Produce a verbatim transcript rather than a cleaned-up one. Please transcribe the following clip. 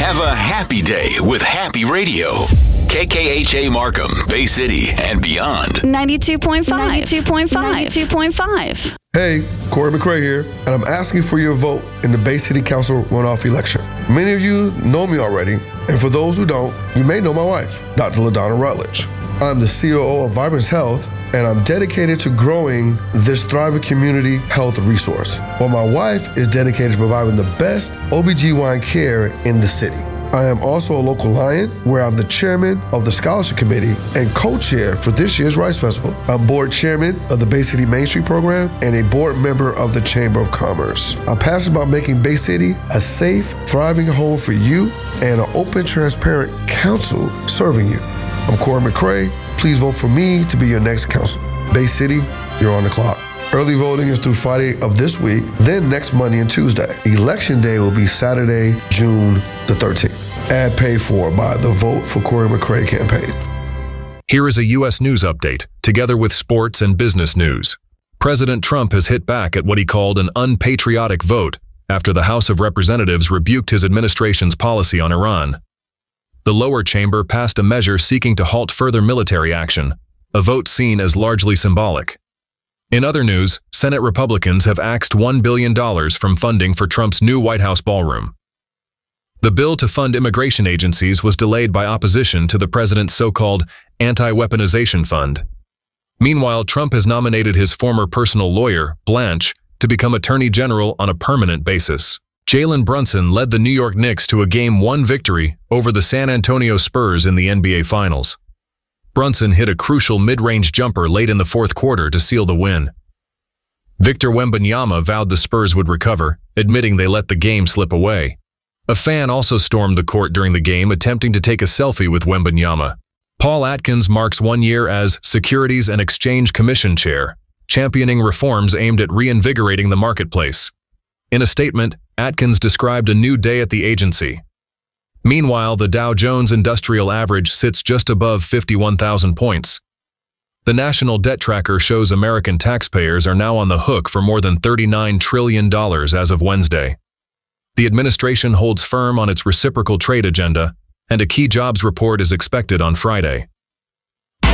Have a happy day with Happy Radio. K K H A Markham, Bay City, and beyond. ninety-two point five. ninety-two point five. ninety-two point five. Hey, Corey McRae here, and I'm asking for your vote in the Bay City Council runoff election. Many of you know me already, and for those who don't, you may know my wife, Doctor LaDonna Rutledge. I'm the C O O of Vibrance Health, and I'm dedicated to growing this thriving community health resource, while my wife is dedicated to providing the best O B G Y N care in the city. I am also a local Lion, where I'm the chairman of the scholarship committee and co-chair for this year's Rice Festival. I'm board chairman of the Bay City Main Street program and a board member of the Chamber of Commerce. I'm passionate about making Bay City a safe, thriving home for you and an open, transparent council serving you. I'm Corey McRae. Please vote for me to be your next council. Bay City, you're on the clock. Early voting is through Friday of this week, then next Monday and Tuesday. Election day will be Saturday, June the thirteenth. Ad paid for by the Vote for Corey McRae campaign. Here is a U S news update, together with sports and business news. President Trump has hit back at what he called an unpatriotic vote after the House of Representatives rebuked his administration's policy on Iran. The lower chamber passed a measure seeking to halt further military action, a vote seen as largely symbolic. In other news, Senate Republicans have axed one billion dollars from funding for Trump's new White House ballroom. The bill to fund immigration agencies was delayed by opposition to the president's so-called anti-weaponization fund. Meanwhile, Trump has nominated his former personal lawyer, Blanche, to become Attorney General on a permanent basis. Jalen Brunson led the New York Knicks to a game one victory over the San Antonio Spurs in the N B A Finals. Brunson hit a crucial mid-range jumper late in the fourth quarter to seal the win. Victor Wembanyama vowed the Spurs would recover, admitting they let the game slip away. A fan also stormed the court during the game, attempting to take a selfie with Wembanyama. Paul Atkins marks one year as Securities and Exchange Commission Chair, championing reforms aimed at reinvigorating the marketplace. In a statement, Atkins described a new day at the agency. Meanwhile, the Dow Jones Industrial Average sits just above fifty-one thousand points. The National Debt Tracker shows American taxpayers are now on the hook for more than thirty-nine trillion dollars as of Wednesday. The administration holds firm on its reciprocal trade agenda, and a key jobs report is expected on Friday.